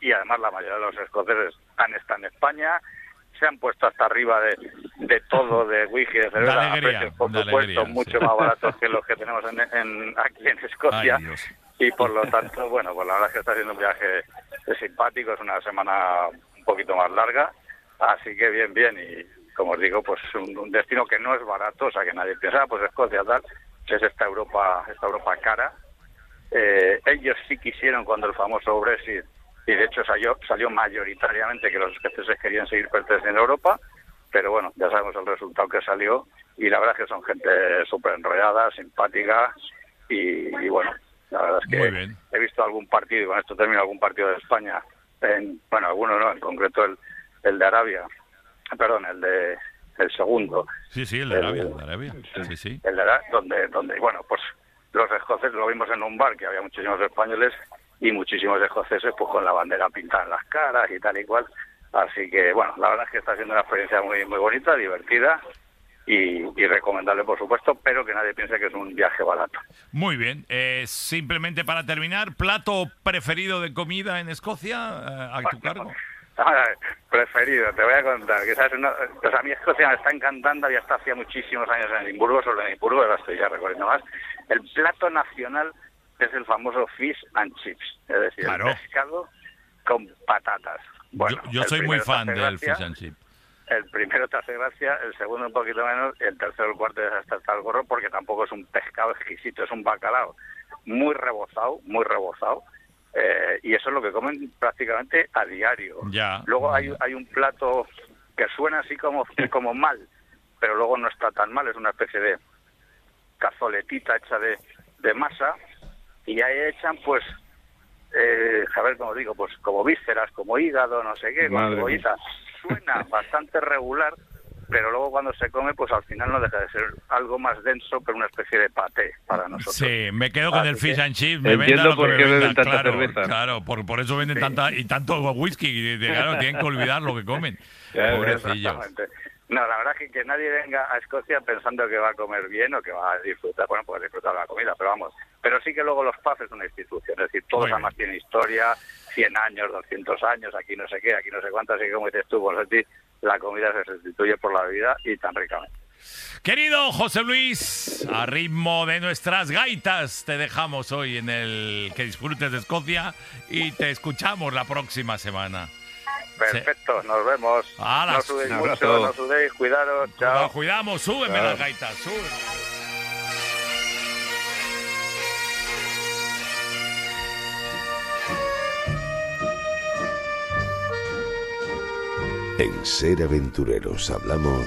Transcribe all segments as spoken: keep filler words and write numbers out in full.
y además la mayoría de los escoceses han estado en España, se han puesto hasta arriba de, de todo, de whisky, de cerveza, de alegría, a precios, por de supuesto, alegría, mucho sí. más baratos que los que tenemos en, en, aquí en Escocia. Ay, Dios. Y por lo tanto, bueno, pues la verdad es que está siendo un viaje simpático, es una semana un poquito más larga, así que bien, bien, y como os digo, pues un, un destino que no es barato, o sea que nadie piensa, ah, pues Escocia tal, es esta Europa, esta Europa cara. Eh, ellos sí quisieron cuando el famoso Brexit, y de hecho salió, salió mayoritariamente que los escoceses querían seguir perteneciendo a Europa, pero bueno, ya sabemos el resultado que salió, y la verdad es que son gente súper enrollada, simpática, y, y bueno, la verdad es que he visto algún partido, y con esto termino, algún partido de España, en, bueno, algunos no, en concreto el, el de Arabia, perdón, el de el segundo. Sí, sí, el de Arabia, el de Arabia, sí, sí. El de Arabia, donde, donde, bueno, pues los escoceses lo vimos en un bar, que había muchísimos españoles y muchísimos escoceses, pues con la bandera pintada en las caras y tal y cual. Así que, bueno, la verdad es que está siendo una experiencia muy muy bonita, divertida, y, y recomendable, por supuesto, pero que nadie piense que es un viaje barato. Muy bien. Eh, simplemente para terminar, ¿plato preferido de comida en Escocia eh, a tu cargo? Ah, preferido, te voy a contar, que sabes, una, pues a mí Escocia me está encantando, ya está hacía muchísimos años en Edimburgo, solo en Edimburgo, ahora estoy ya recorriendo más. El plato nacional es el famoso fish and chips, es decir, claro. el pescado con patatas. Bueno, yo yo soy muy fan del fish and chips. El primero te hace gracia, el segundo un poquito menos, y el tercero, el cuarto es hasta, hasta el gorro, porque tampoco es un pescado exquisito, es un bacalao muy rebozado, muy rebozado. Eh, y eso es lo que comen prácticamente a diario. Ya. Luego hay, hay un plato que suena así como, como mal, pero luego no está tan mal, es una especie de cazoletita hecha de, de masa, y ahí echan pues, eh, a ver cómo digo, pues como vísceras, como hígado, no sé qué, con cebollita. Suena bastante regular, pero luego cuando se come, pues al final no deja de ser algo más denso, pero una especie de paté para nosotros. Sí, me quedo con Así el fish que, and chips. Me entiendo venda por lo qué que beben venda, tanta claro, cerveza. claro, por, por eso venden Sí. tanta y tanto whisky. Y, de- claro, tienen que olvidar lo que comen. Ya, Pobrecillos. Exactamente. No, la verdad es que, que nadie venga a Escocia pensando que va a comer bien o que va a disfrutar, bueno, pues disfrutar de la comida, pero vamos. Pero sí que luego los pubs es una institución, es decir, todos Muy además tienen historia, cien años, doscientos años, aquí no sé qué, aquí no sé cuántas, así que como dices tú, Bonsetti, la comida se sustituye por la bebida y tan ricamente. Querido José Luis, a ritmo de nuestras gaitas, te dejamos hoy en el que disfrutes de Escocia y te escuchamos la próxima semana. Perfecto, nos vemos. ¡Hala! No sudéis Un mucho, abrazo. no sudéis, cuidaros, Nos chao. cuidamos, súbeme Chao. las gaitas, sube. En Ser Aventureros hablamos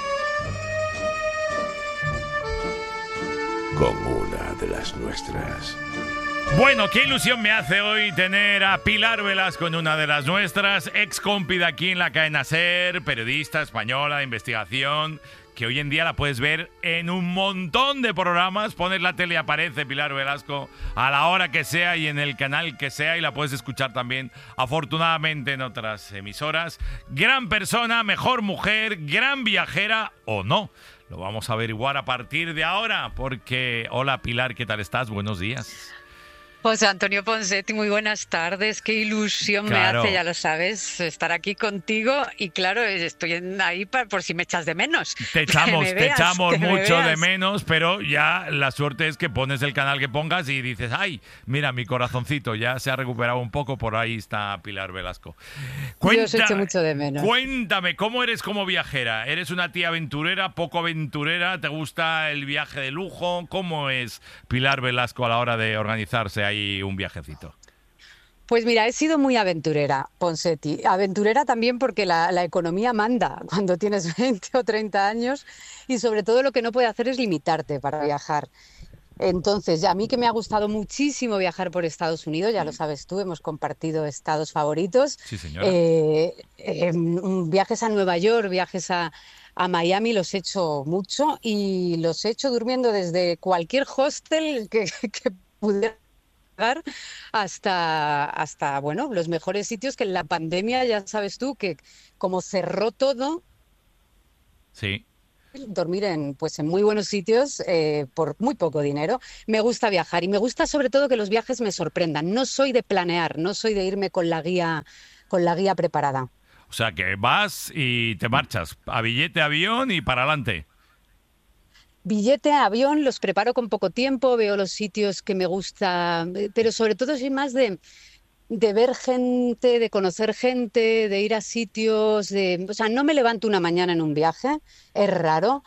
con una de las nuestras. Bueno, qué ilusión me hace hoy tener a Pilar Velasco en una de las nuestras, ex compi de aquí en la cadena SER, periodista española de investigación, que hoy en día la puedes ver en un montón de programas. Pones la tele y aparece Pilar Velasco a la hora que sea y en el canal que sea, y la puedes escuchar también, afortunadamente, en otras emisoras. Gran persona, mejor mujer, gran viajera o no. Lo vamos a averiguar a partir de ahora, porque... Hola Pilar, ¿qué tal estás? Buenos días. José Antonio Ponsetti, muy buenas tardes. Qué ilusión Claro. me hace, ya lo sabes, estar aquí contigo. Y claro, estoy en- ahí pa- por si me echas de menos. Te echamos, Que me te veas, echamos que me mucho de veas. menos, pero ya la suerte es que pones el canal que pongas y dices, ay, mira, mi corazoncito ya se ha recuperado un poco, por ahí está Pilar Velasco. Yo os echo mucho de menos. Cuéntame, ¿cómo eres como viajera? ¿Eres una tía aventurera, poco aventurera? ¿Te gusta el viaje de lujo? ¿Cómo es Pilar Velasco a la hora de organizarse ahí un viajecito? Pues mira, he sido muy aventurera, Ponsetti. Aventurera también porque la, la economía manda cuando tienes veinte o treinta años, y sobre todo lo que no puede hacer es limitarte para viajar. Entonces, a mí que me ha gustado muchísimo viajar por Estados Unidos, ya lo sabes tú, hemos compartido estados favoritos. Sí, señora. Eh, eh, viajes a Nueva York, viajes a, a Miami, los he hecho mucho, y los he hecho durmiendo desde cualquier hostel que, que pudiera llegar hasta, hasta, bueno, los mejores sitios que en la pandemia, ya sabes tú, que como cerró todo. Sí. dormir en, pues, en muy buenos sitios eh, por muy poco dinero. Me gusta viajar y me gusta sobre todo que los viajes me sorprendan. No soy de planear, no soy de irme con la guía, con la guía preparada. O sea, que vas y te marchas a billete, avión y para adelante. Billete, avión, los preparo con poco tiempo, veo los sitios que me gusta, eh, pero sobre todo soy más de, de ver gente, de conocer gente, de ir a sitios, de, o sea, no me levanto una mañana en un viaje, es raro.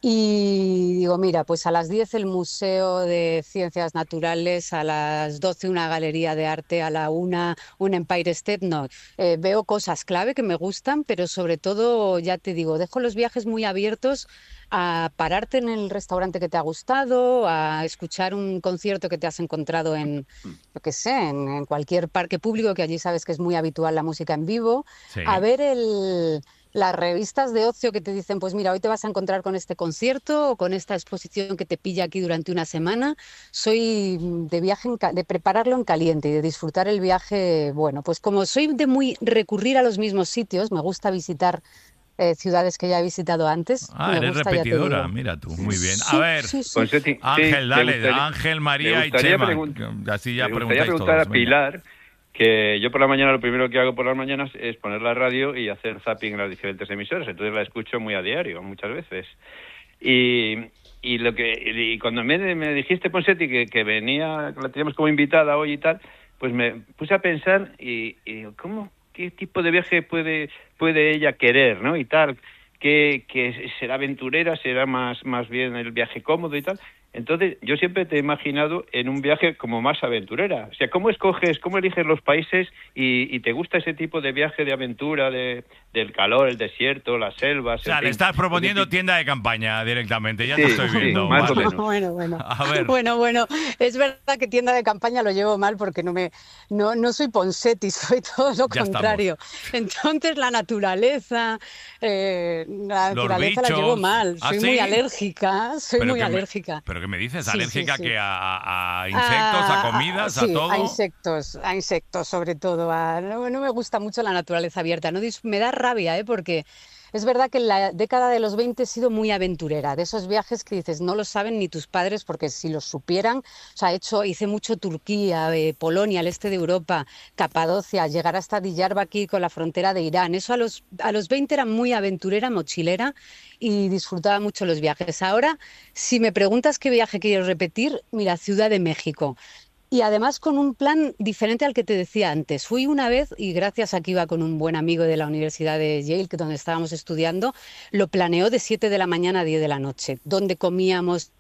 Y digo, mira, pues a las diez el Museo de Ciencias Naturales, a las doce una galería de arte, a la una un Empire State. No, eh, veo cosas clave que me gustan, pero sobre todo, ya te digo, dejo los viajes muy abiertos a pararte en el restaurante que te ha gustado, a escuchar un concierto que te has encontrado en, yo qué sé, en, en cualquier parque público, que allí sabes que es muy habitual la música en vivo, Sí. a ver el las revistas de ocio que te dicen, pues mira, hoy te vas a encontrar con este concierto o con esta exposición que te pilla aquí durante una semana. Soy de viaje, en ca- de prepararlo en caliente y de disfrutar el viaje. Bueno, pues como soy de muy recurrir a los mismos sitios, me gusta visitar eh, ciudades que ya he visitado antes. Ah, Me eres gusta, ya te repetidora, digo. mira tú, muy bien. A Sí, ver, sí, sí. Ponseti, sí, Ángel, me dale, gustaría- Ángel, me María y gustaría Chema. pregun- Así ya me gustaría preguntáis preguntar todos. a venga. Pilar, que yo por la mañana lo primero que hago por las mañanas es poner la radio y hacer zapping en las diferentes emisoras, entonces la escucho muy a diario, muchas veces. Y, y lo que y cuando me, me dijiste, Ponseti, que, que venía, que la teníamos como invitada hoy y tal, pues me puse a pensar y, y digo, ¿cómo, qué tipo de viaje puede puede ella querer, ¿no? Y tal, que, que será aventurera, será más, más bien el viaje cómodo y tal. Entonces, yo siempre te he imaginado en un viaje como más aventurera. O sea, ¿cómo escoges, cómo eliges los países y, y te gusta ese tipo de viaje de aventura, de del calor, el desierto, las selvas? O sea, en le fin? estás proponiendo Ese tipo- tienda de campaña directamente, ya Sí, te estoy sí, viendo. más o vale. menos. Bueno, bueno. A ver. Bueno, bueno, es verdad que tienda de campaña lo llevo mal porque no me no, no soy Ponseti, soy todo lo Ya contrario. Entonces la naturaleza, eh, la Los naturaleza la llevo bichos. mal. ¿Ah, Soy sí? muy alérgica, soy Pero muy que me- alérgica. ¿Pero qué me dices? Sí, sí, ¿Alérgica sí. que a, a insectos, a Ah, comidas, a sí, todo? a insectos, a insectos sobre todo. a- no, no me gusta mucho la naturaleza abierta. No dis- me da rabia, ¿eh? Porque es verdad que en la década de los veinte he sido muy aventurera, de esos viajes que dices, no lo saben ni tus padres, porque si los supieran, o sea, he hecho, hice mucho Turquía, eh, Polonia, el este de Europa, Capadocia, llegar hasta Diyarbakir con la frontera de Irán. Eso a los, a los veinte era muy aventurera, mochilera y disfrutaba mucho los viajes. Ahora, si me preguntas qué viaje quiero repetir, mira, Ciudad de México. Y además con un plan diferente al que te decía antes. Fui una vez y gracias a que iba con un buen amigo de la Universidad de Yale, que donde estábamos estudiando, lo planeó de siete de la mañana a diez de la noche, donde comíamos,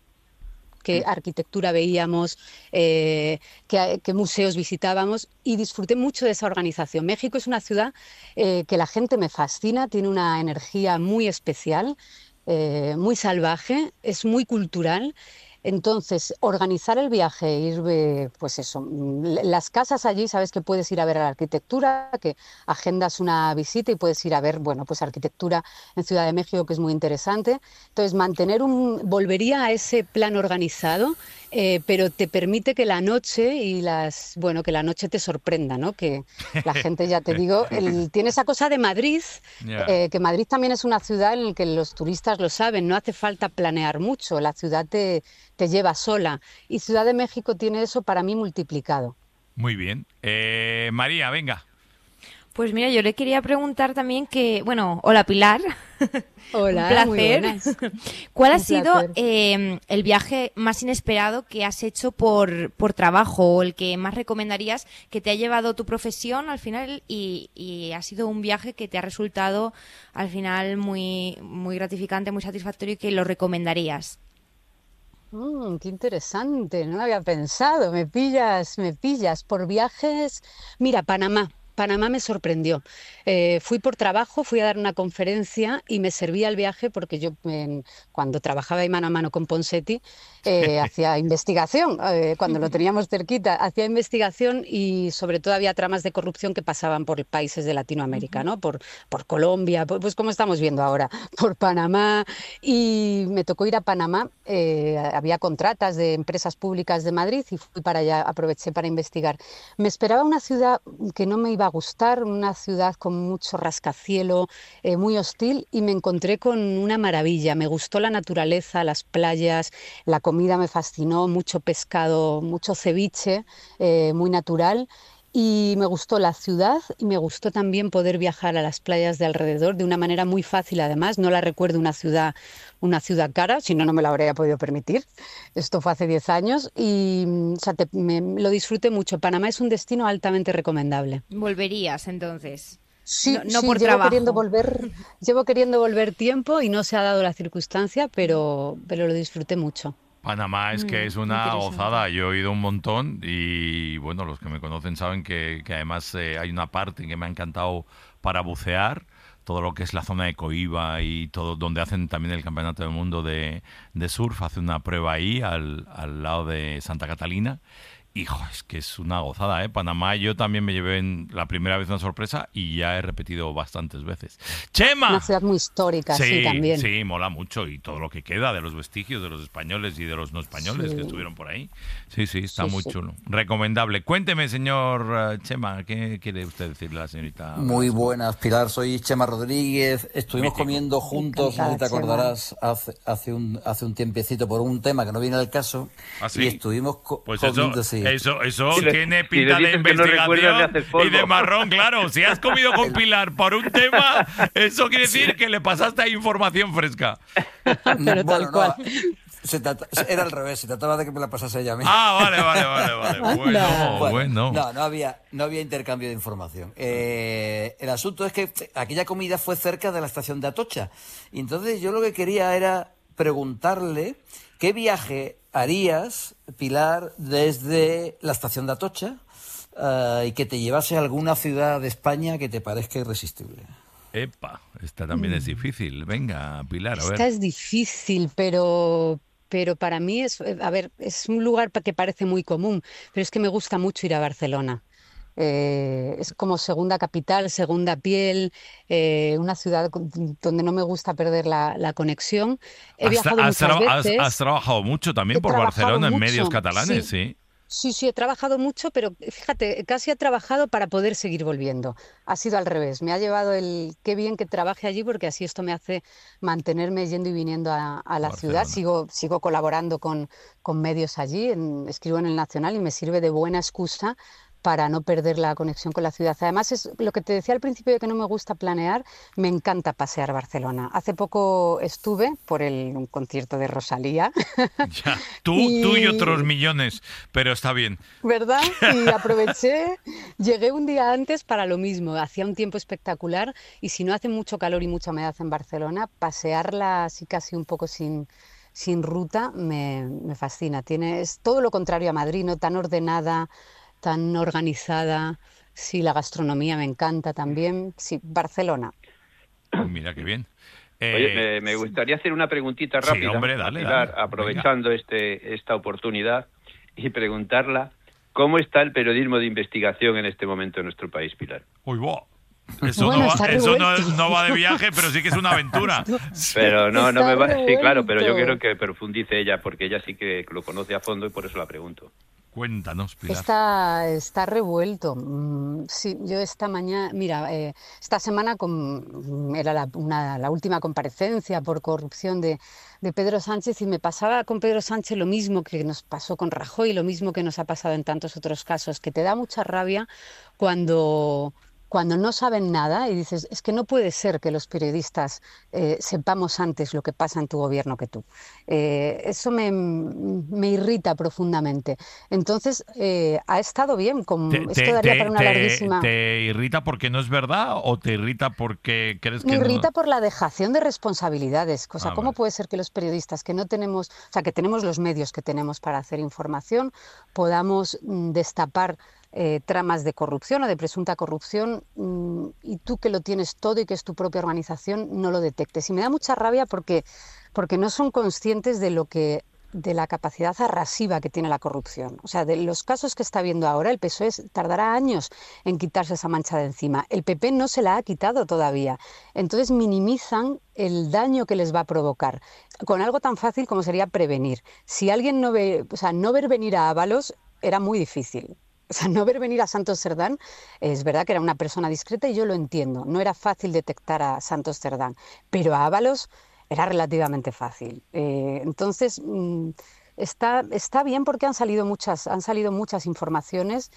qué arquitectura veíamos, eh, qué, qué museos visitábamos y disfruté mucho de esa organización. México es una ciudad eh, que la gente me fascina, tiene una energía muy especial, eh, muy salvaje, es muy cultural. Entonces, organizar el viaje, ir, eh, pues eso, mm, l- las casas allí, sabes que puedes ir a ver la arquitectura, que agendas una visita y puedes ir a ver, bueno, pues arquitectura en Ciudad de México, que es muy interesante. Entonces, mantener un, volvería a ese plan organizado, eh, pero te permite que la noche y las, bueno, que la noche te sorprenda, ¿no? Que la gente, ya te digo, el- tiene esa cosa de Madrid, Ya. eh, que Madrid también es una ciudad en la que los turistas lo saben, no hace falta planear mucho, la ciudad te, te lleva sola. Y Ciudad de México tiene eso para mí multiplicado. Muy bien. Eh, María, venga. Pues mira, yo le quería preguntar también que, bueno, hola Pilar, Hola, un muy placer. buenas. ¿Cuál ha Un sido placer. eh, el viaje más inesperado que has hecho por, por trabajo o el que más recomendarías que te ha llevado tu profesión al final y, y ha sido un viaje que te ha resultado al final muy, muy gratificante, muy satisfactorio y que lo recomendarías? Mm, qué interesante, no lo había pensado. Me pillas, me pillas. Por viajes, mira, Panamá. Panamá me sorprendió. Eh, fui por trabajo, fui a dar una conferencia y me servía el viaje porque yo en- cuando trabajaba ahí mano a mano con Ponseti eh, hacía investigación. Eh, cuando lo teníamos cerquita, hacía investigación y sobre todo había tramas de corrupción que pasaban por países de Latinoamérica, ¿no? Por, por Colombia, pues, pues como estamos viendo ahora, por Panamá. Y me tocó ir a Panamá. Eh, había contratas de empresas públicas de Madrid y fui para allá, aproveché para investigar. Me esperaba una ciudad que no me iba a a gustar, una ciudad con mucho rascacielo, eh, muy hostil, y me encontré con una maravilla. Me gustó la naturaleza, las playas, la comida me fascinó, mucho pescado, mucho ceviche, eh, muy natural. Y me gustó la ciudad y me gustó también poder viajar a las playas de alrededor de una manera muy fácil. Además, no la recuerdo una ciudad, una ciudad cara, si no, no me la habría podido permitir. Esto fue hace diez años y mm, o sea, te- me- lo disfruté mucho. Panamá es un destino altamente recomendable. Volverías entonces. Sí, No, no sí, por llevo queriendo trabajo. volver, llevo queriendo volver tiempo y no se ha dado la circunstancia, pero, pero lo disfruté mucho. Panamá es que Mm, es una interesante. gozada. Yo he ido un montón y, bueno, los que me conocen saben que, que además eh, hay una parte que me ha encantado para bucear, todo lo que es la zona de Coiba y todo, donde hacen también el Campeonato del Mundo de, de Surf, hace una prueba ahí al, al lado de Santa Catalina. Hijo, es que es una gozada, ¿eh? Panamá yo también me llevé en la primera vez una sorpresa y ya he repetido bastantes veces. Una ¡Chema! ciudad muy histórica, sí, Sí, también. sí, mola mucho y todo lo que queda de los vestigios de los españoles y de los no españoles que Sí, estuvieron por ahí. Sí, sí, está sí, muy sí. chulo. Recomendable. Cuénteme, señor eh, Chema, ¿qué quiere usted decirle a la señorita Muy Velasco? buenas, Pilar. Soy Chema Rodríguez. Estuvimos Mítico. comiendo juntos, no sé Encantada, si te Chema. acordarás, hace, hace, un, hace un tiempecito por un tema que no viene al caso. ¿Ah, Y sí? estuvimos co- Pues eso, comiendo, sí. eso, eso Si le- tiene si pinta le de dices que no recuerdas, le investigación haces polvo. y de marrón, claro. Si has comido con Pilar por un tema, eso quiere decir que le pasaste ahí información fresca. Pero Bueno, tal cual. no, se trata- era al revés, se trataba de que me la pasase ella a mí. Ah, vale, vale, vale, vale. Bueno, Anda. bueno. No, no había, no había intercambio de información. Eh, el asunto es que aquella comida fue cerca de la estación de Atocha. Y entonces yo lo que quería era preguntarle qué viaje harías, Pilar, desde la estación de Atocha eh, y que te llevase a alguna ciudad de España que te parezca irresistible. Epa, esta también es difícil. Venga, Pilar, a Esta ver. es difícil, pero, pero para mí es, eh, a ver, es un lugar pa- que parece muy común, pero es que me gusta mucho ir a Barcelona. Eh, es como segunda capital, segunda piel, eh, una ciudad con- donde no me gusta perder la, la conexión. He Has, viajado has muchas traba- has- veces, has trabajado mucho también he por trabajado Barcelona en medios mucho, catalanes, sí. sí. Sí, sí, he trabajado mucho, pero fíjate, casi he trabajado para poder seguir volviendo. Ha sido al revés. Me ha llevado el qué bien que trabaje allí porque así esto me hace mantenerme yendo y viniendo a, a la ciudad. Barcelona. Sigo, sigo colaborando con, con medios allí, en- escribo en El Nacional y me sirve de buena excusa para no perder la conexión con la ciudad. Además, es lo que te decía al principio de que no me gusta planear, me encanta pasear Barcelona. Hace poco estuve por el, un concierto de Rosalía. Ya, tú, tú y Y- otros millones, pero está bien. ¿Verdad? Y aproveché, llegué un día antes para lo mismo, hacía un tiempo espectacular y si no hace mucho calor y mucha humedad en Barcelona, pasearla así casi un poco sin, sin ruta me, me fascina. Tiene, es todo lo contrario a Madrid, ¿no? Tan ordenada, tan organizada. Sí, la gastronomía me encanta también. Sí, Barcelona. Pues mira qué bien. Eh, Oye, me, me gustaría hacer una preguntita sí, rápida, hombre, a dale, Pilar, dale, aprovechando este esta oportunidad y preguntarla cómo está el periodismo de investigación en este momento en nuestro país, Pilar. Uy, buah. Eso, Bueno, no, va, está eso no, revuelto. no va de viaje, pero sí que es una aventura. Pero no, no Está me va. Sí, claro, pero yo revuelto. quiero que profundice ella porque ella sí que lo conoce a fondo y por eso la pregunto. Cuéntanos, Pilar. Está, está revuelto. Mm, Sí, yo esta mañana, mira, eh, esta semana con, era la, una- la última comparecencia por corrupción de, de Pedro Sánchez y me pasaba con Pedro Sánchez lo mismo que nos pasó con Rajoy, lo mismo que nos ha pasado en tantos otros casos, que te da mucha rabia cuando, cuando no saben nada y dices, es que no puede ser que los periodistas eh, sepamos antes lo que pasa en tu gobierno que tú. Eh, eso me, me irrita profundamente. Entonces, eh, ha estado bien. Con, ¿Te, esto te- daría te- para una te- larguísima... te irrita porque no es verdad o te irrita porque crees Me que irrita no? por la dejación de responsabilidades. O sea, Ah, ¿cómo vale. puede ser que los periodistas que no tenemos, o sea, que tenemos los medios que tenemos para hacer información, podamos mm, destapar eh, tramas de corrupción o de presunta corrupción mm, y tú que lo tienes todo y que es tu propia organización no lo detectes? Y me da mucha rabia porque, porque no son conscientes de lo que de la capacidad arrasiva que tiene la corrupción. O sea, de los casos que está viendo ahora, el P S O E tardará años en quitarse esa mancha de encima. El P P no se la ha quitado todavía. Entonces minimizan el daño que les va a provocar con algo tan fácil como sería prevenir. Si alguien no ve, o sea, no ver venir a Ábalos era muy difícil. O sea, no ver venir a Santos Cerdán, es verdad que era una persona discreta y yo lo entiendo. No era fácil detectar a Santos Cerdán, pero a Ábalos era relativamente fácil. Eh, entonces, mmm, está, está bien porque han salido muchas, han salido muchas informaciones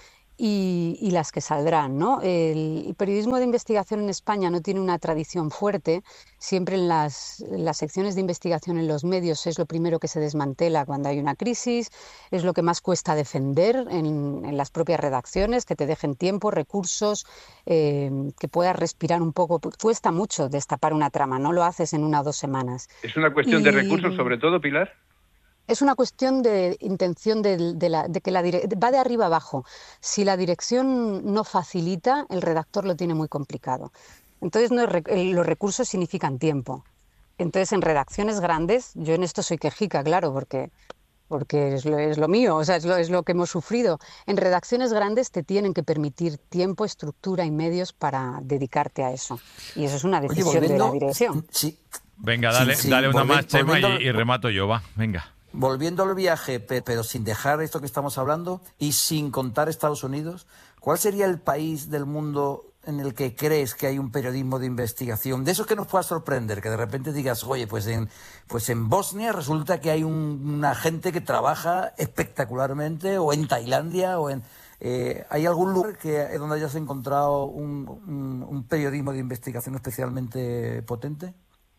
y, y las que saldrán, ¿no? El, el periodismo de investigación en España no tiene una tradición fuerte. Siempre en las, en las secciones de investigación en los medios es lo primero que se desmantela cuando hay una crisis, es lo que más cuesta defender en, en las propias redacciones, que te dejen tiempo, recursos, eh, que puedas respirar un poco. Cuesta mucho destapar una trama, no lo haces en una o dos semanas. ¿Es una cuestión Y- de recursos sobre todo, Pilar? Es una cuestión de intención de, de la, de que la dire- va de arriba abajo. Si la dirección no facilita, el redactor lo tiene muy complicado. Entonces no es re- el- los recursos significan tiempo. Entonces en redacciones grandes, yo en esto soy quejica, claro, porque, porque es, lo, es lo mío, o sea, es lo, es lo que hemos sufrido. En redacciones grandes te tienen que permitir tiempo, estructura y medios para dedicarte a eso. Y eso es una Oye, decisión de la volviendo, dirección. sí, Venga, Sí, dale, sí, dale una volvi- más, Chema, y, volviendo- y remato yo, va, venga. volviendo al viaje, pe- pero sin dejar esto que estamos hablando y sin contar Estados Unidos, ¿cuál sería el país del mundo en el que crees que hay un periodismo de investigación? De esos que nos pueda sorprender, que de repente digas, oye, pues en, pues en Bosnia resulta que hay un- una gente que trabaja espectacularmente, o en Tailandia, o en... eh, ¿hay algún lugar que, donde hayas encontrado un, un- un periodismo de investigación especialmente potente?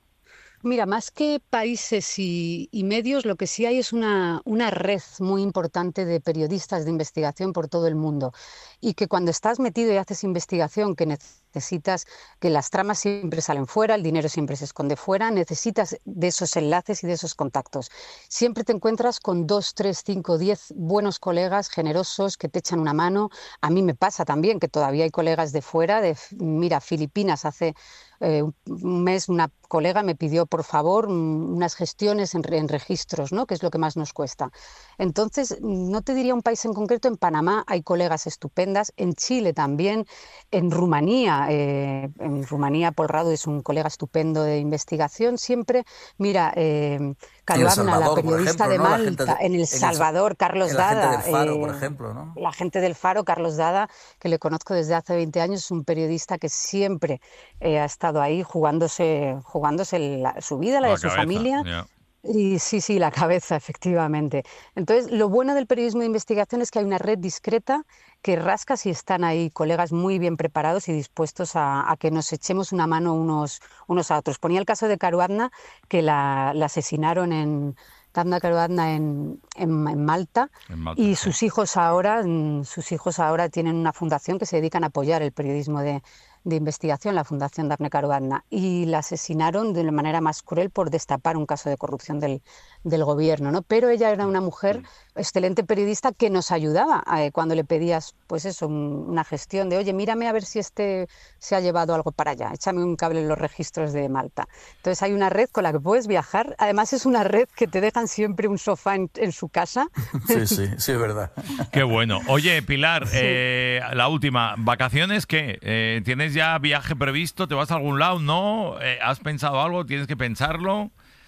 Mira, más que países y, y medios, lo que sí hay es una, una red muy importante de periodistas de investigación por todo el mundo. Y que cuando estás metido y haces investigación, que necesitas que las tramas siempre salen fuera, el dinero siempre se esconde fuera, necesitas de esos enlaces y de esos contactos. Siempre te encuentras con dos, tres, cinco, diez buenos colegas generosos que te echan una mano. A mí me pasa también que todavía hay colegas de fuera, de, mira, Filipinas hace eh, un mes una colega me pidió por favor unas gestiones en, en registros, ¿no? Que es lo que más nos cuesta. Entonces, no te diría un país en concreto, en Panamá hay colegas estupendas, en Chile también, en Rumanía, eh, en Rumanía Paul Radu es un colega estupendo de investigación, siempre, mira, eh, Caruana, la periodista de Malta, en El Salvador, Carlos Dada. La gente del Faro, eh, por ejemplo, ¿no? La gente del Faro, Carlos Dada, que le conozco desde hace veinte años, es un periodista que siempre eh, ha estado ahí jugándose, jugándose la- su vida, la, La de su cabeza, familia. ya. Y sí, sí, la cabeza, efectivamente. Entonces, lo bueno del periodismo de investigación es que hay una red discreta que rasca si están ahí colegas muy bien preparados y dispuestos a, a que nos echemos una mano unos, unos a otros. Ponía el caso de Caruana, que la, la asesinaron en... Tanda Caruana en, en, en Malta, En Malta, y sí. sus hijos ahora, mm, sus hijos ahora tienen una fundación que se dedican a apoyar el periodismo de, de investigación, la Fundación Daphne Caruana, y la asesinaron de la manera más cruel por destapar un caso de corrupción del, del gobierno, ¿no? Pero ella era una mujer, excelente periodista, que nos ayudaba eh, cuando le pedías, pues eso, un- una gestión de, oye, mírame a ver si este se ha llevado algo para allá, échame un cable en los registros de Malta. Entonces hay una red con la que puedes viajar, además es una red que te dejan siempre un sofá en, en su casa. Sí, sí, sí, es verdad. Qué bueno. Oye, Pilar, eh, la última. ¿Vacaciones qué? Eh, ¿Tienes ya viaje previsto? ¿Te vas a algún lado? ¿No? Eh, ¿Has pensado algo? ¿Tienes que pensarlo?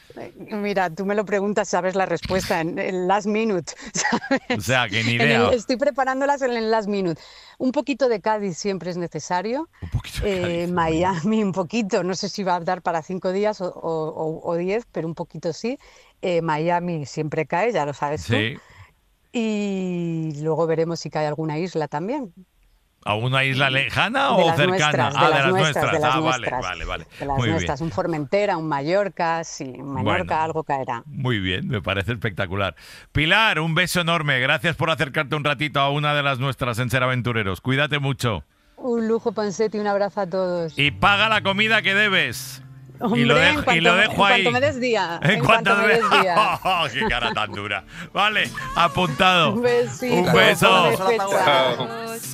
Mira, tú me lo preguntas, sabes la respuesta en el last minute, ¿sabes? O sea, que ni En el- idea. estoy preparándolas en el last minute. Un poquito de Cádiz siempre es necesario. Un poquito de Eh, Cádiz. Miami un poquito, no sé si va a dar para cinco días o, o- o- o diez, pero un poquito sí. Eh, Miami siempre cae, ya lo sabes tú. Sí. Y luego veremos si cae alguna isla también. ¿A una isla lejana De o las cercana? nuestras, de ah, las nuestras, de las ah, nuestras. vale, vale, vale. De las Muy nuestras, bien. un Formentera, un Mallorca, sí, un Menorca, Bueno. algo caerá. Muy bien, me parece espectacular. Pilar, un beso enorme. Gracias por acercarte un ratito a una de las nuestras en Ser Aventureros. Cuídate mucho. Un lujo, Ponsetti, un abrazo a todos. Y paga la comida que debes. Hombre, y lo en dejo, cuanto, y lo me- dejo en ahí. cuanto me des día. En, cuanto me me des día. ¡Oh, qué cara tan dura! Vale, apuntado. Un besito. Un beso. Un beso. Chao.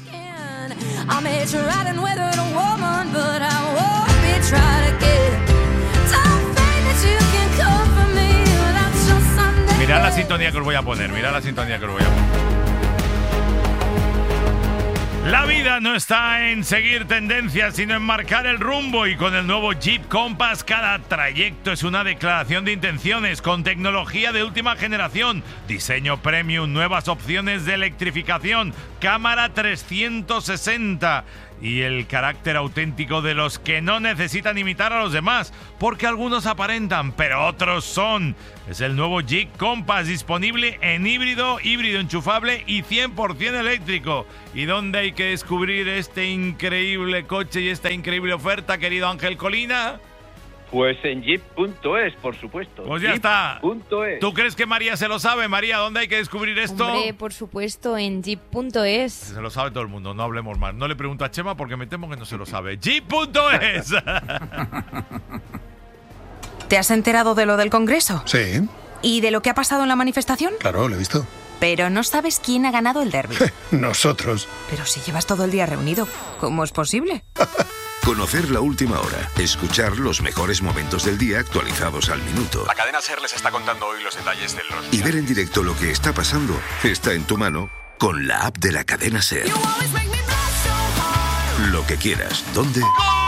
I'm hitch riding with a woman, but I won't be trying to get. Don't think that you can come for me without your Sunday. Mirad la sintonía que os voy a poner. Mirad la sintonía que os voy a poner. La vida no está en seguir tendencias, sino en marcar el rumbo, y con el nuevo Jeep Compass cada trayecto es una declaración de intenciones, con tecnología de última generación, diseño premium, nuevas opciones de electrificación, cámara trescientos sesenta y el carácter auténtico de los que no necesitan imitar a los demás, porque algunos aparentan, pero otros son. Es el nuevo Jeep Compass, disponible en híbrido, híbrido enchufable y cien por ciento eléctrico. ¿Y dónde hay que descubrir este increíble coche y esta increíble oferta, querido Ángel Colina? Pues en jeep punto es, por supuesto. Pues ya jeep está. Punto es. ¿Tú crees que María se lo sabe? María, ¿dónde hay que descubrir esto? Hombre, por supuesto, en jeep punto es. Se lo sabe todo el mundo, no hablemos más. No le pregunto a Chema porque me temo que no se lo sabe. jeep punto es. ¿Te has enterado de lo del Congreso? Sí. ¿Y de lo que ha pasado en la manifestación? Claro, lo he visto. Pero no sabes quién ha ganado el derbi. Nosotros. Pero si llevas todo el día reunido, ¿cómo es posible? Conocer la última hora, escuchar los mejores momentos del día actualizados al minuto. La cadena SER les está contando hoy los detalles de los... Y ver en directo lo que está pasando está en tu mano con la app de la cadena SER. Lo que quieras, ¿dónde?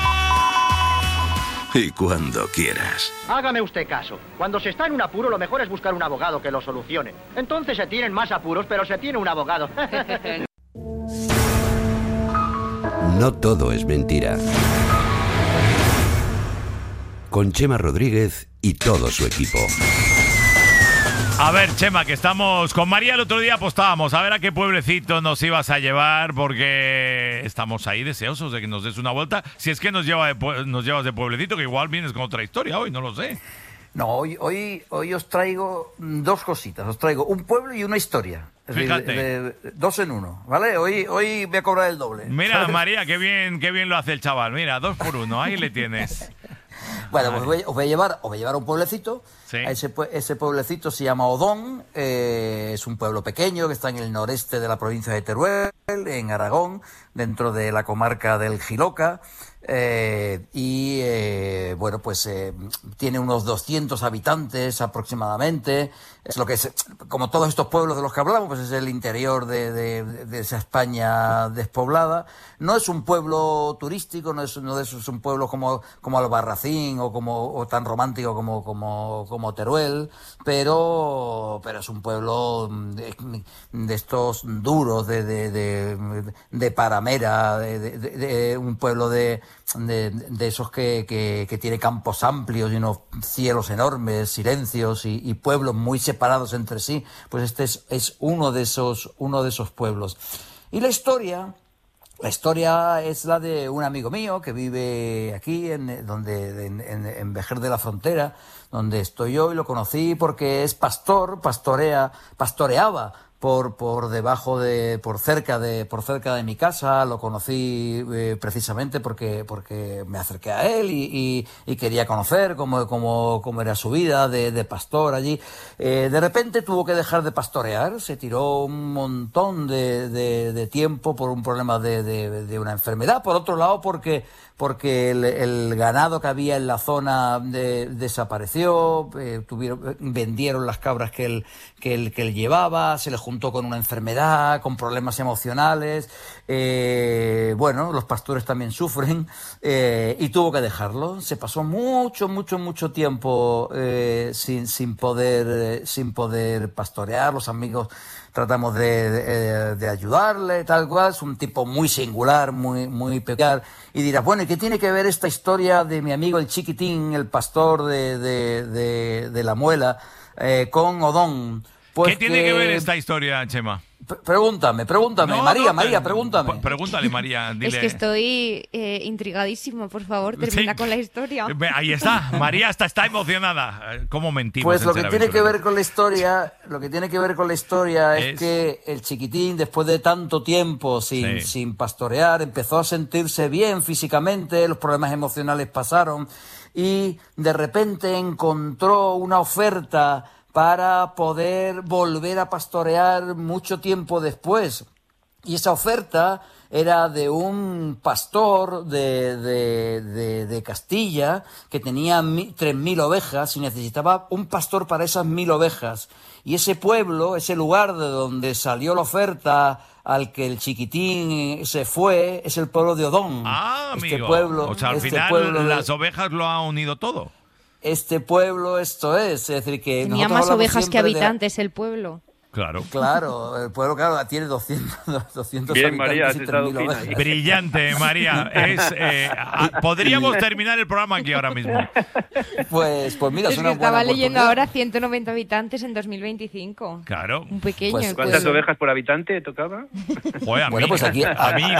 Y cuando quieras. Hágame usted caso. Cuando se está en un apuro, lo mejor es buscar un abogado que lo solucione. Entonces se tienen más apuros, pero se tiene un abogado. No todo es mentira. Con Chema Rodríguez y todo su equipo. A ver, Chema, que estamos con María. El otro día apostábamos a ver a qué pueblecito nos ibas a llevar, porque estamos ahí deseosos de que nos des una vuelta. Si es que nos, lleva de, nos llevas de pueblecito, que igual vienes con otra historia hoy, no lo sé. No, hoy, hoy, hoy os traigo dos cositas. Os traigo un pueblo y una historia. Es Fíjate. decir, de- de- dos en uno, ¿vale? Hoy, hoy voy a cobrar el doble. Mira, María, qué bien, qué bien lo hace el chaval. Mira, dos por uno, ahí le tienes. Bueno, pues voy- os voy a llevar, os voy a llevar a un pueblecito. Sí. A ese, pue- ese pueblecito se llama Odón. eh, es un pueblo pequeño que está en el noreste de la provincia de Teruel, en Aragón, dentro de la comarca del Jiloca. eh, y eh, bueno, pues eh, tiene unos doscientos habitantes aproximadamente. Es lo que es, como todos estos pueblos de los que hablamos, pues es el interior de, de- de esa España despoblada. No es un pueblo turístico, no es, no es un pueblo como, como Albarracín o como o tan romántico como, como, como Teruel, pero, pero es un pueblo de, de estos duros, de, de, de, de paramera, de, de- de- de un pueblo de, de, de esos que, que, que tiene campos amplios y unos cielos enormes, silencios y, y pueblos muy separados entre sí. Pues este es, es uno de esos, uno de esos pueblos. Y la historia, la historia es la de un amigo mío que vive aquí, en, donde, en, en, en Vejer de la Frontera, donde estoy yo, y lo conocí porque es pastor, pastorea, pastoreaba por, por debajo de, por cerca de, por cerca de mi casa. Lo conocí eh, precisamente porque, porque me acerqué a él y, y, y quería conocer cómo, cómo, cómo era su vida de, de pastor allí. Eh, de repente tuvo que dejar de pastorear, se tiró un montón de, de, de tiempo por un problema de, de, de una enfermedad. Por otro lado, porque, porque el, el ganado que había en la zona de- desapareció, eh, tuvieron, vendieron las cabras que él, que él, que él llevaba, se le juntó con una enfermedad, con problemas emocionales. Eh, bueno, los pastores también sufren, eh, y tuvo que dejarlo. Se pasó mucho, mucho, mucho tiempo eh, sin, sin poder, eh, sin poder pastorear. Los amigos tratamos de, de, de ayudarle, tal cual. Es un tipo muy singular, muy, muy peculiar. Y dirás, bueno, ¿y qué tiene que ver esta historia de mi amigo el Chiquitín, el pastor de, de, de, de La Muela, eh, con Odón? Pues ¿Qué tiene que ver esta historia, Chema? P- Pregúntame, pregúntame. No, María, no, María, te- pregúntame. p- Pregúntale, María, dile. Es que estoy eh, intrigadísima, por favor, termina Sí. con la historia. Ve, Ahí está, María está, está emocionada. Eh, ¿Cómo mentimos? Pues en lo que Ser tiene que Aventureros? ver con la historia, lo que tiene que ver con la historia es, Es- que el Chiquitín, después de tanto tiempo sin, Sí. sin pastorear, empezó a sentirse bien físicamente, los problemas emocionales pasaron y de repente encontró una oferta para poder volver a pastorear mucho tiempo después. Y esa oferta era de un pastor de, de, de, de Castilla que tenía mi- tres mil ovejas y necesitaba un pastor para esas mil ovejas. Y ese pueblo, ese lugar de donde salió la oferta al que el Chiquitín se fue es el pueblo de Odón. Ah, este amigo. pueblo, o sea, al este final pueblo de- las ovejas lo han unido todo. Este pueblo, esto es, es decir, que Tenía nosotros más hablamos ovejas que siempre de la- habitantes el pueblo. Claro. Claro, el pueblo, claro, tiene doscientos, doscientos Bien, habitantes María, has y estado tres mil fina ovejas. ahí. Brillante, María. Es, eh, a- podríamos terminar el programa aquí ahora mismo. Pues, pues mira, Es es que una estaba buena leyendo oportunidad. ahora ciento noventa habitantes en dos mil veinticinco. Claro. Un pequeño Pues, el ¿Cuántas pueblo. ovejas por habitante tocaba? Joder, a Bueno, mí, pues aquí, a mí.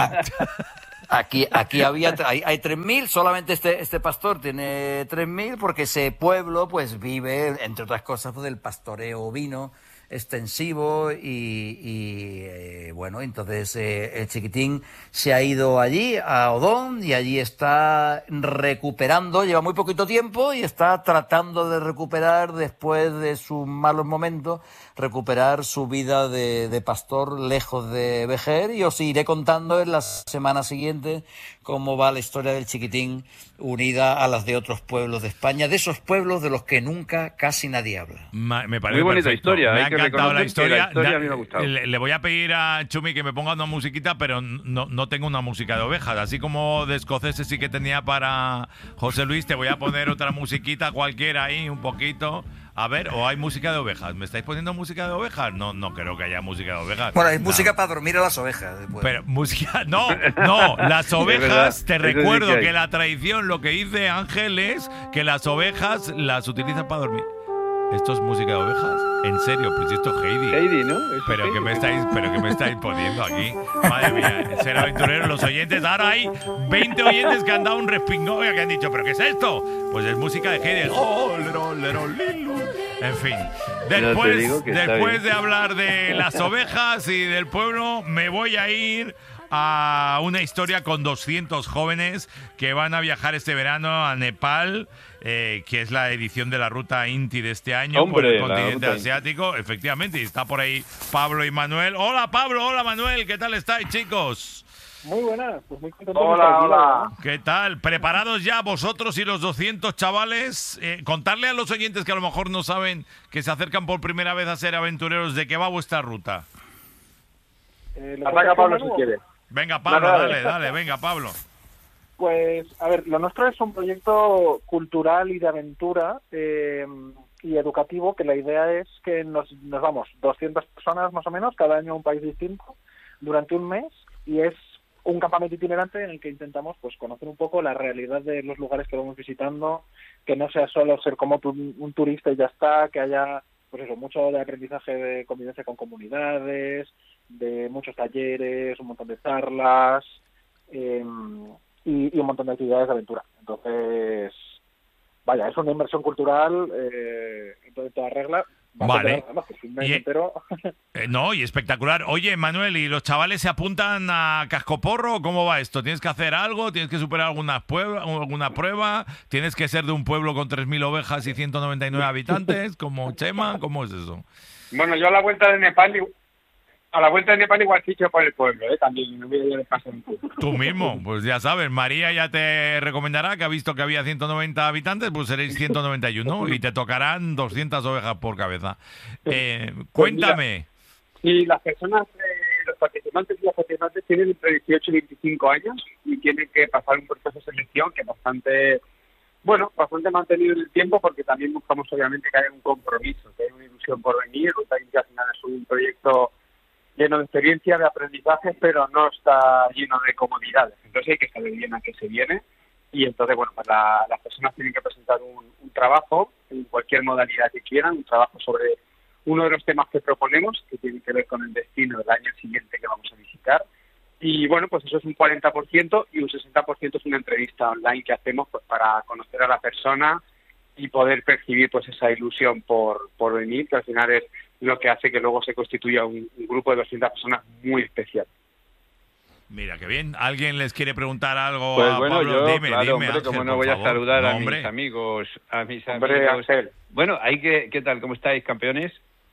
Aquí, aquí había, hay, hay tres mil, solamente este, este pastor tiene tres mil porque ese pueblo pues vive, entre otras cosas, pues, del pastoreo ovino extensivo y, y, eh, bueno, entonces eh, el Chiquitín se ha ido allí, a Odón, y allí está recuperando, lleva muy poquito tiempo y está tratando de recuperar después de sus malos momentos, recuperar su vida de, de pastor lejos de Vejer, y os iré contando en la semana siguiente cómo va la historia del Chiquitín unida a las de otros pueblos de España, de esos pueblos de los que nunca casi nadie habla. Ma- me parece Muy bonita perfecto. historia, Me hay ha que encantado la reconocer que historia. la historia Da- a mí me ha gustado. Le, le voy a pedir a Chumi que me ponga una musiquita, pero no, no tengo una música de ovejas. Así como de escoceses sí que tenía para José Luis, te voy a poner otra musiquita cualquiera ahí, un poquito. A ver, ¿o hay música de ovejas? ¿Me estáis poniendo música de ovejas? No, no creo que haya música de ovejas. Bueno, hay No. música para dormir a las ovejas. después. Pero música, no, no, las verdad, ovejas, te eso sí recuerdo que hay. que la tradición, lo que dice Ángel es que las ovejas las utilizan para dormir. ¿Esto es música de ovejas? En serio, pues esto es Heidi. Heidi, ¿no? Eso Pero es que Heidi. me estáis, pero que me estáis poniendo aquí. Madre mía, ser aventurero, los oyentes. Ahora hay veinte oyentes que han dado un respingón y que han dicho, ¿pero qué es esto? Pues es música de Heidi. Oh, lero, lero, lilu. En fin, después, digo que está después bien. de hablar de las ovejas y del pueblo, me voy a ir a una historia con doscientos jóvenes que van a viajar este verano a Nepal, eh, que es la edición de la Ruta Inti de este año por Hombre, el la continente Ruta Inti. asiático, efectivamente, y está por ahí Pablo y Manuel. Hola Pablo, hola Manuel, ¿qué tal estáis, chicos? Muy buenas, pues muy contento. Hola, de estar aquí, la hola. verdad. ¿Qué tal? ¿Preparados ya vosotros y los doscientos chavales? Eh, contarle a los oyentes que a lo mejor no saben, que se acercan por primera vez a ser aventureros, ¿de qué va vuestra ruta? Eh, ¿lo Arranca puedo Pablo hacer, si Manu? quiere. Venga Pablo, Dale, dale, dale. dale, venga Pablo. Pues, a ver, lo nuestro es un proyecto cultural y de aventura eh, y educativo, que la idea es que nos, nos vamos doscientas personas más o menos, cada año a un país distinto, durante un mes, y es un campamento itinerante en el que intentamos pues conocer un poco la realidad de los lugares que vamos visitando, que no sea solo ser como tu- un turista y ya está, que haya pues eso, mucho de aprendizaje de convivencia con comunidades, de muchos talleres, un montón de charlas, eh, y, y un montón de actividades de aventura. Entonces, vaya, es una inversión cultural eh, en toda- en toda regla. bastante Vale. larga, además, que es un mes Y- entero. Eh, no, y espectacular. Oye, Manuel, ¿y los chavales se apuntan a cascoporro? ¿Cómo va esto? ¿Tienes que hacer algo? ¿Tienes que superar alguna prueba? ¿Alguna prueba? ¿Tienes que ser de un pueblo con tres mil ovejas y ciento noventa y nueve habitantes, como Chema? ¿Cómo es eso? Bueno, yo a la vuelta de Nepal, ig- a la vuelta de Nepal igual ficho por el pueblo, ¿eh? También me voy a ir de paso un poco. Tú mismo, pues ya sabes, María ya te recomendará que ha visto que había ciento noventa habitantes, pues seréis ciento noventa y uno y te tocarán doscientas ovejas por cabeza. Eh, cuéntame. Y las personas, eh, los participantes y las participantes tienen entre dieciocho y veinticinco años y tienen que pasar un proceso de selección que es bastante, bueno, bastante mantenido en el tiempo, porque también buscamos obviamente que haya un compromiso, que haya una ilusión por venir. Ruta Inti al final es un proyecto lleno de experiencia, de aprendizaje, pero no está lleno de comodidades. Entonces hay que saber bien a qué se viene. Y entonces, bueno, pues la- las personas tienen que presentar un, un trabajo en cualquier modalidad que quieran, un trabajo sobre uno de los temas que proponemos, que tiene que ver con el destino del año siguiente que vamos a visitar. Y bueno, pues eso es un cuarenta por ciento y un sesenta por ciento es una entrevista online que hacemos pues para conocer a la persona y poder percibir pues esa ilusión por, por venir, que al final es lo que hace que luego se constituya un, un grupo de doscientas personas muy especial. Mira, qué bien. ¿Alguien les quiere preguntar algo Pues a bueno, Pablo? yo, dime, claro, dime, hombre, Ángel, como no por voy a favor. saludar No, a hombre. mis amigos, a mis Hombre, amigos. Ángel. Bueno, hay que, ¿qué tal? ¿Cómo estáis, campeones?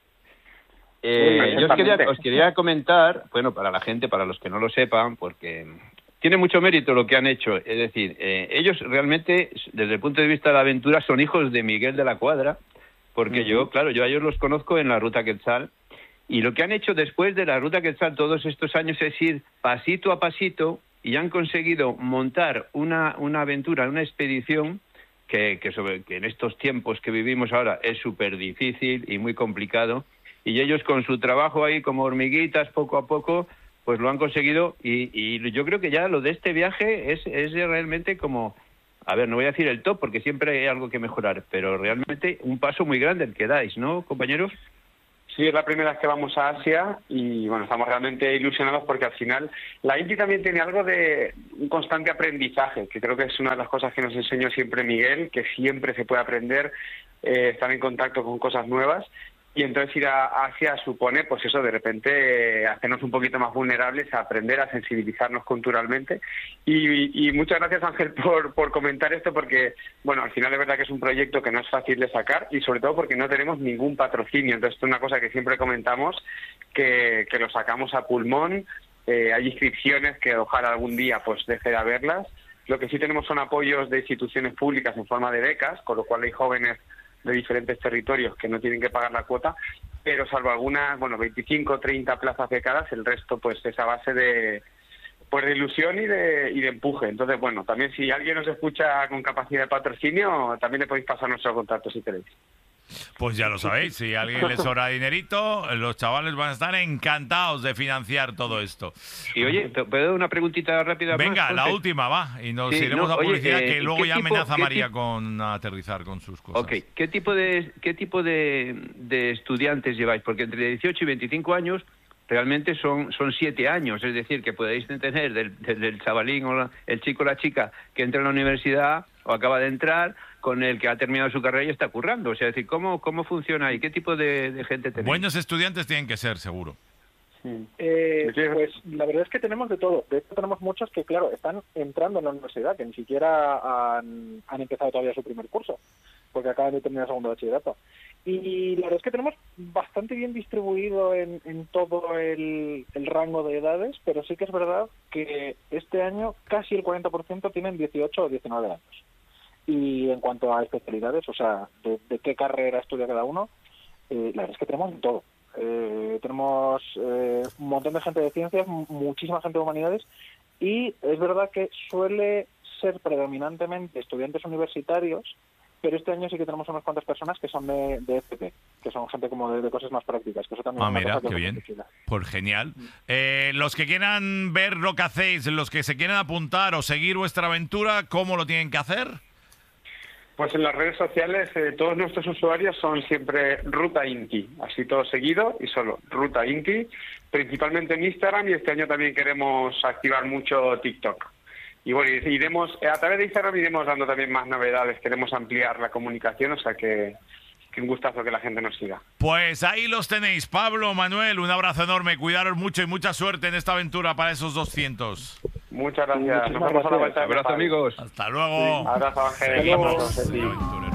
Muy Eh, bien, yo os quería, exactamente. os quería comentar, bueno, para la gente, para los que no lo sepan, porque tiene mucho mérito lo que han hecho. Es decir, eh, ellos realmente, desde el punto de vista de la aventura, son hijos de Miguel de la Cuadra, porque yo, claro, yo a ellos los conozco en la Ruta Quetzal. Y lo que han hecho después de la ruta que están todos estos años es ir pasito a pasito y han conseguido montar una, una aventura, una expedición que, que, sobre, que en estos tiempos que vivimos ahora es súper difícil y muy complicado. Y ellos con su trabajo ahí como hormiguitas, poco a poco, pues lo han conseguido. Y, y yo creo que ya lo de este viaje es, es realmente como... A ver, no voy a decir el top porque siempre hay algo que mejorar, pero realmente un paso muy grande el que dais, ¿no, compañeros? Sí, es la primera vez que vamos a Asia y bueno, estamos realmente ilusionados porque al final la INTI también tiene algo de un constante aprendizaje, que creo que es una de las cosas que nos enseñó siempre Miguel, que siempre se puede aprender, eh, estar en contacto con cosas nuevas. Y entonces ir a Asia supone, pues eso, de repente eh, hacernos un poquito más vulnerables, a aprender, a sensibilizarnos culturalmente. Y, y muchas gracias, Ángel, por, por comentar esto, porque, bueno, al final es verdad que es un proyecto que no es fácil de sacar y sobre todo porque no tenemos ningún patrocinio. Entonces, esto es una cosa que siempre comentamos, que, que lo sacamos a pulmón. Eh, hay inscripciones que ojalá algún día pues deje de haberlas. Lo que sí tenemos son apoyos de instituciones públicas en forma de becas, con lo cual hay jóvenes de diferentes territorios que no tienen que pagar la cuota, pero salvo algunas, bueno, veinticinco, treinta plazas becadas, el resto pues es a base de, pues de ilusión y de, y de empuje. Entonces, bueno, también si alguien nos escucha con capacidad de patrocinio, también le podéis pasar nuestro contacto si queréis. Pues ya lo sabéis, si a alguien le sobra dinerito, los chavales van a estar encantados de financiar todo esto. Y oye, ¿te puedo dar una preguntita rápida? Venga, más, la última, va, y nos sí, iremos no, a publicidad, oye, eh, que luego ya tipo, amenaza María tipo... con aterrizar con sus cosas. Ok, ¿qué tipo de qué tipo de, de estudiantes lleváis? Porque entre dieciocho y veinticinco años realmente son son siete años, es decir, que podéis tener del, del, del chavalín o la, el chico o la chica que entra en la universidad o acaba de entrar, con el que ha terminado su carrera y está currando. O sea, es decir, ¿cómo, cómo funciona ahí? ¿Qué tipo de, de gente tenéis? Buenos estudiantes tienen que ser, seguro. Eh, pues la verdad es que tenemos de todo. De hecho, tenemos muchos que, claro, están entrando en la universidad, que ni siquiera han, han empezado todavía su primer curso, porque acaban de terminar segundo bachillerato. Y la verdad es que tenemos bastante bien distribuido en, en todo el, el rango de edades, pero sí que es verdad que este año casi el cuarenta por ciento tienen dieciocho o diecinueve años. Y en cuanto a especialidades, o sea, de, de qué carrera estudia cada uno, eh, la verdad es que tenemos todo. Eh, tenemos eh, un montón de gente de ciencias, muchísima gente de humanidades, y es verdad que suele ser predominantemente estudiantes universitarios, pero este año sí que tenemos unas cuantas personas que son de, de F P, que son gente como de, de cosas más prácticas, que eso también Ah, es una mira, cosa que qué bien. beneficia. Pues genial. Eh, los que quieran ver lo que hacéis, los que se quieran apuntar o seguir vuestra aventura, ¿cómo lo tienen que hacer? Pues en las redes sociales eh, todos nuestros usuarios son siempre Ruta Inti, así todo seguido y solo Ruta Inti, principalmente en Instagram, y este año también queremos activar mucho TikTok. Y bueno, iremos, a través de Instagram iremos dando también más novedades, queremos ampliar la comunicación, o sea que, que un gustazo que la gente nos siga. Pues ahí los tenéis, Pablo, Manuel, un abrazo enorme, cuidaros mucho y mucha suerte en esta aventura para esos doscientos. Muchas gracias, nos vemos a la vuelta. Abrazo, amigos. Hasta luego. Sí. Abrazo, Ángel. Seguimos.